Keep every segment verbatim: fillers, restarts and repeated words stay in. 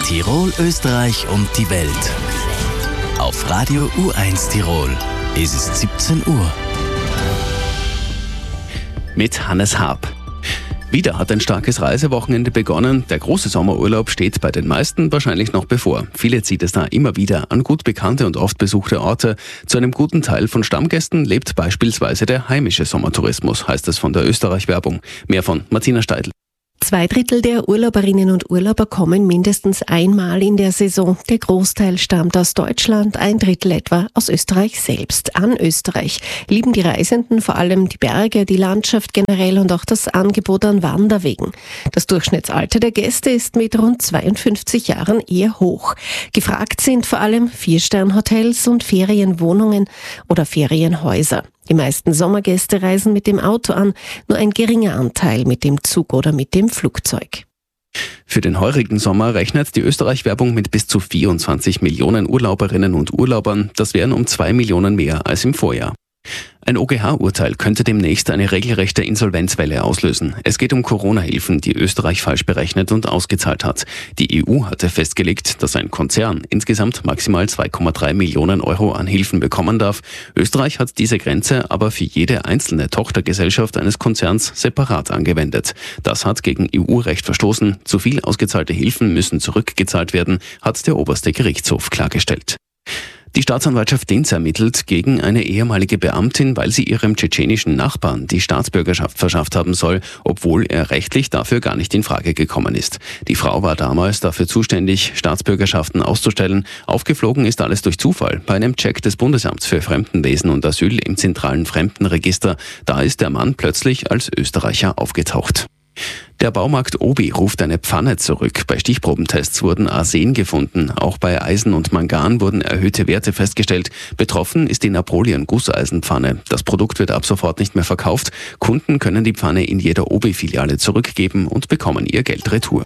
Tirol, Österreich und die Welt. Auf Radio U eins Tirol ist es siebzehn Uhr. Mit Hannes Haab. Wieder hat ein starkes Reisewochenende begonnen. Der große Sommerurlaub steht bei den meisten wahrscheinlich noch bevor. Viele zieht es da immer wieder an gut bekannte und oft besuchte Orte. Zu einem guten Teil von Stammgästen lebt beispielsweise der heimische Sommertourismus, heißt es von der Österreich-Werbung. Mehr von Martina Steidl. Zwei Drittel der Urlauberinnen und Urlauber kommen mindestens einmal in der Saison. Der Großteil stammt aus Deutschland, ein Drittel etwa aus Österreich selbst. An Österreich lieben die Reisenden vor allem die Berge, die Landschaft generell und auch das Angebot an Wanderwegen. Das Durchschnittsalter der Gäste ist mit rund zweiundfünfzig Jahren eher hoch. Gefragt sind vor allem Vier-Stern-Hotels und Ferienwohnungen oder Ferienhäuser. Die meisten Sommergäste reisen mit dem Auto an, nur ein geringer Anteil mit dem Zug oder mit dem Flugzeug. Für den heurigen Sommer rechnet die Österreich-Werbung mit bis zu vierundzwanzig Millionen Urlauberinnen und Urlaubern. Das wären um zwei Millionen mehr als im Vorjahr. Ein O G H-Urteil könnte demnächst eine regelrechte Insolvenzwelle auslösen. Es geht um Corona-Hilfen, die Österreich falsch berechnet und ausgezahlt hat. Die E U hatte festgelegt, dass ein Konzern insgesamt maximal zwei Komma drei Millionen Euro an Hilfen bekommen darf. Österreich hat diese Grenze aber für jede einzelne Tochtergesellschaft eines Konzerns separat angewendet. Das hat gegen E U-Recht verstoßen. Zu viel ausgezahlte Hilfen müssen zurückgezahlt werden, hat der oberste Gerichtshof klargestellt. Die Staatsanwaltschaft Linz ermittelt gegen eine ehemalige Beamtin, weil sie ihrem tschetschenischen Nachbarn die Staatsbürgerschaft verschafft haben soll, obwohl er rechtlich dafür gar nicht in Frage gekommen ist. Die Frau war damals dafür zuständig, Staatsbürgerschaften auszustellen. Aufgeflogen ist alles durch Zufall. Bei einem Check des Bundesamts für Fremdenwesen und Asyl im zentralen Fremdenregister, da ist der Mann plötzlich als Österreicher aufgetaucht. Der Baumarkt Obi ruft eine Pfanne zurück. Bei Stichprobentests wurden Arsen gefunden. Auch bei Eisen und Mangan wurden erhöhte Werte festgestellt. Betroffen ist die Napoleon-Gusseisenpfanne. Das Produkt wird ab sofort nicht mehr verkauft. Kunden können die Pfanne in jeder Obi-Filiale zurückgeben und bekommen ihr Geld retour.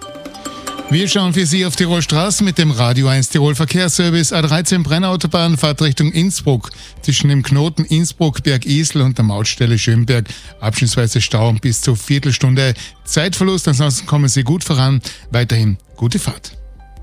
Wir schauen für Sie auf Tirol Straßen mit dem Radio eins Tirol Verkehrsservice. A dreizehn Brennautobahn, Fahrt Richtung Innsbruck. Zwischen dem Knoten Innsbruck-Bergisel und der Mautstelle Schönberg. Abschnittsweise Stau bis zur Viertelstunde. Zeitverlust, ansonsten kommen Sie gut voran. Weiterhin gute Fahrt.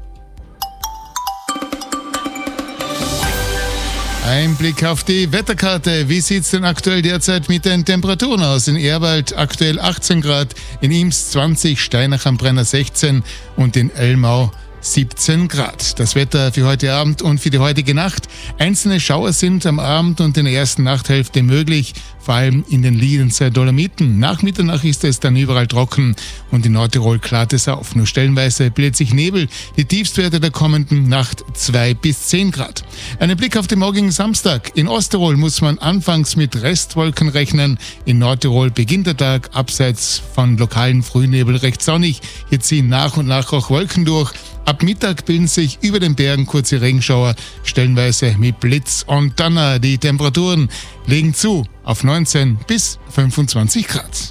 Ein Blick auf die Wetterkarte. Wie sieht's denn aktuell derzeit mit den Temperaturen aus? In Ehrwald aktuell achtzehn Grad, in Ims zwanzig, Steinach am Brenner sechzehn und in Elmau siebzehn Grad. Das Wetter für heute Abend und für die heutige Nacht. Einzelne Schauer sind am Abend und in der ersten Nachthälfte möglich, vor allem in den Liedenzer Dolomiten. Nach Mitternacht ist es dann überall trocken und in Nordtirol klart es auf. Nur stellenweise bildet sich Nebel. Die Tiefstwerte der kommenden Nacht zwei bis zehn Grad. Ein Blick auf den morgigen Samstag. In Osttirol muss man anfangs mit Restwolken rechnen. In Nordtirol beginnt der Tag abseits von lokalen Frühnebel recht sonnig. Hier ziehen nach und nach auch Wolken durch. Ab Mittag bilden sich über den Bergen kurze Regenschauer, stellenweise mit Blitz und Donner. Die Temperaturen legen zu auf neunzehn bis fünfundzwanzig Grad.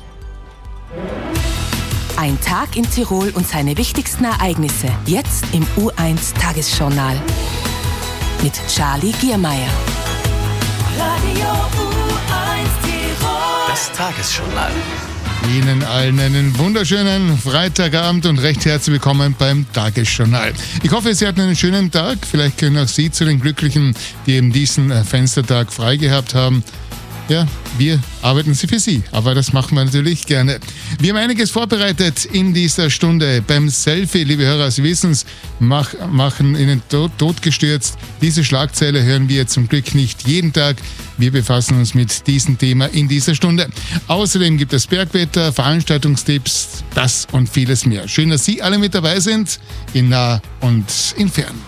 Ein Tag in Tirol und seine wichtigsten Ereignisse. Jetzt im U eins Tagesjournal. Mit Charlie Giermeier. Radio U eins Tirol. Das Tagesjournal. Ihnen allen einen wunderschönen Freitagabend und recht herzlich willkommen beim Tagesjournal. Ich hoffe, Sie hatten einen schönen Tag. Vielleicht können auch Sie zu den Glücklichen, die eben diesen Fenstertag frei gehabt haben. Ja, wir arbeiten sie für Sie, aber das machen wir natürlich gerne. Wir haben einiges vorbereitet in dieser Stunde beim Selfie, liebe Hörer, Sie wissen es, mach, machen Ihnen tot, totgestürzt. Diese Schlagzeile hören wir zum Glück nicht jeden Tag. Wir befassen uns mit diesem Thema in dieser Stunde. Außerdem gibt es Bergwetter, Veranstaltungstipps, das und vieles mehr. Schön, dass Sie alle mit dabei sind, in nah und in fern.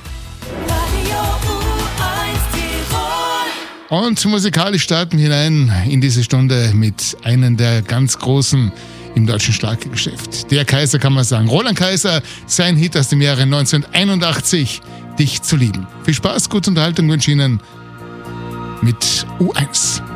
Und musikalisch starten wir hinein in diese Stunde mit einem der ganz Großen im deutschen Schlagergeschäft. Der Kaiser, kann man sagen. Roland Kaiser, sein Hit aus dem Jahre neunzehnhunderteinundachtzig, Dich zu lieben. Viel Spaß, gute Unterhaltung wünsche ich Ihnen mit U eins.